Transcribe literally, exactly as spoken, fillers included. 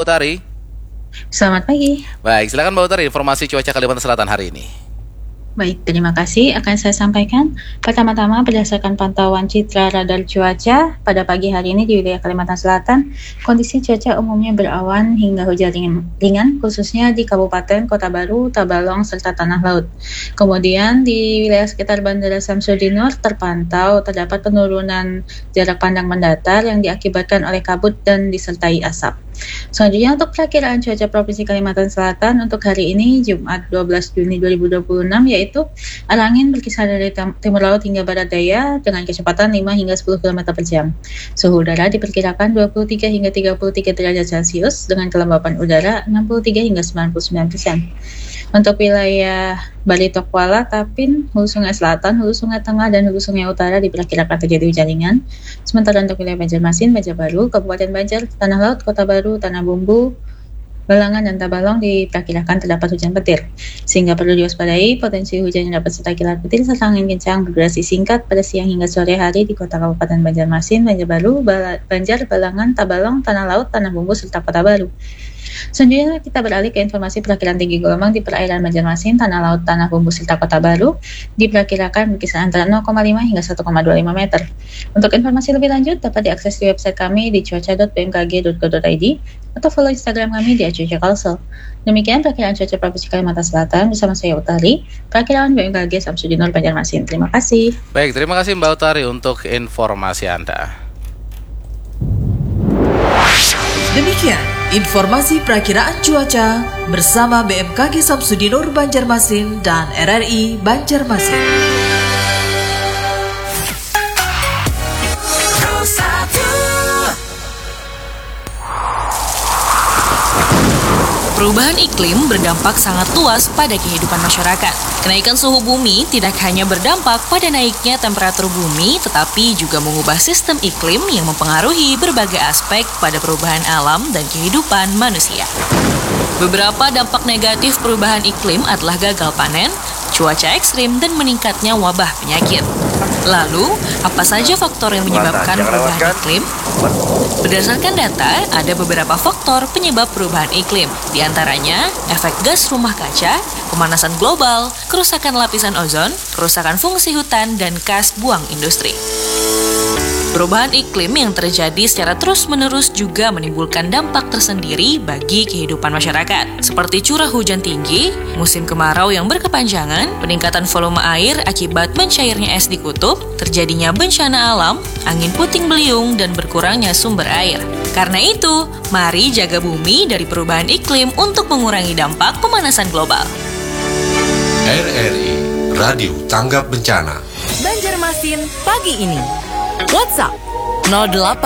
Utari. Selamat pagi. Baik, silakan Mbak Utari, informasi cuaca Kalimantan Selatan hari ini. Baik, terima kasih. Akan saya sampaikan. Pertama-tama, berdasarkan pantauan citra radar cuaca, pada pagi hari ini di wilayah Kalimantan Selatan, kondisi cuaca umumnya berawan hingga hujan ringan, khususnya di Kabupaten Kota Baru, Tabalong, serta Tanah Laut. Kemudian di wilayah sekitar Bandara Samsudin Nur terpantau terdapat penurunan jarak pandang mendatar yang diakibatkan oleh kabut dan disertai asap. Selanjutnya untuk perakiraan cuaca Provinsi Kalimantan Selatan untuk hari ini Jumat dua belas Juni dua ribu dua puluh enam yaitu arah angin berkisar dari timur laut hingga barat daya dengan kecepatan lima hingga sepuluh kilometer per jam. Suhu udara diperkirakan dua puluh tiga hingga tiga puluh tiga derajat Celcius dengan kelembapan udara enam puluh tiga hingga sembilan puluh sembilan persen. Untuk wilayah Barito Kuala, Tapin, Hulu Sungai Selatan, Hulu Sungai Tengah, dan Hulu Sungai Utara diperkirakan terjadi hujan ringan. Sementara untuk wilayah Banjarmasin, Banjarbaru, Kabupaten Banjar, Tanah Laut, Kota Baru, Tanah Bumbu, Balangan, dan Tabalong diperkirakan terdapat hujan petir. Sehingga perlu diwaspadai potensi hujan yang dapat serta kilat petir serta angin kencang berdurasi singkat pada siang hingga sore hari di kota Kabupaten Banjarmasin, Banjarbaru, Banjar, Balangan, Tabalong, Tanah Laut, Tanah Bumbu, serta Kota Baru. Selanjutnya kita beralih ke informasi perakiran tinggi gelombang di perairan Banjarmasin, Tanah Laut, Tanah Bumbu, serta Kota Baru diperkirakan berkisar antara nol koma lima hingga satu koma dua lima meter. Untuk informasi lebih lanjut dapat diakses di website kami di cuaca dot b m k g dot go dot i d atau follow Instagram kami di cuaca kalsel. Demikian perakiran cuaca Provinsi Kalimantan Selatan bersama saya Utari, perakiran B M K G Samsudin Nur Banjarmasin. Terima kasih. Baik, terima kasih Mbak Utari untuk informasi Anda. Demikian informasi perakiraan cuaca bersama B M K G Samsudin Nur Banjarmasin dan R R I Banjarmasin. Perubahan iklim berdampak sangat luas pada kehidupan masyarakat. Kenaikan suhu bumi tidak hanya berdampak pada naiknya temperatur bumi, tetapi juga mengubah sistem iklim yang mempengaruhi berbagai aspek pada perubahan alam dan kehidupan manusia. Beberapa dampak negatif perubahan iklim adalah gagal panen, cuaca ekstrim, dan meningkatnya wabah penyakit. Lalu, apa saja faktor yang menyebabkan perubahan iklim? Berdasarkan data, ada beberapa faktor penyebab perubahan iklim. Di antaranya, efek gas rumah kaca, pemanasan global, kerusakan lapisan ozon, kerusakan fungsi hutan, dan gas buang industri. Perubahan iklim yang terjadi secara terus-menerus juga menimbulkan dampak tersendiri bagi kehidupan masyarakat, seperti curah hujan tinggi, musim kemarau yang berkepanjangan, peningkatan volume air akibat mencairnya es di kutub, terjadinya bencana alam, angin puting beliung, dan berkurangnya sumber air. Karena itu, mari jaga bumi dari perubahan iklim untuk mengurangi dampak pemanasan global. R R I Radio Tanggap Bencana Banjarmasin pagi ini. WhatsApp nol delapan